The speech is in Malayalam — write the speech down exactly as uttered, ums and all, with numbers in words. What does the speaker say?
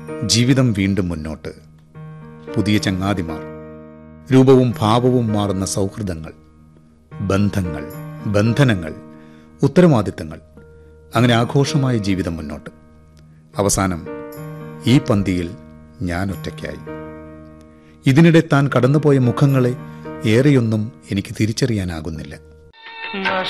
ജീവിതം വീണ്ടും മുന്നോട്ട്. പുതിയ ചങ്ങാതിമാർ, രൂപവും ഭാവവും മാറുന്ന സൗഹൃദങ്ങൾ, ബന്ധങ്ങൾ, ബന്ധനങ്ങൾ, ഉത്തരവാദിത്തങ്ങൾ, അങ്ങനെ ആഘോഷമായ ജീവിതം മുന്നോട്ട്. അവസാനം ഈ പന്തിയിൽ ഞാൻ ഒറ്റയ്ക്കായി. ഇതിനിടെ താൻ കടന്നുപോയ മുഖങ്ങളെ ഏറെയൊന്നും എനിക്ക് തിരിച്ചറിയാനാകുന്നില്ല.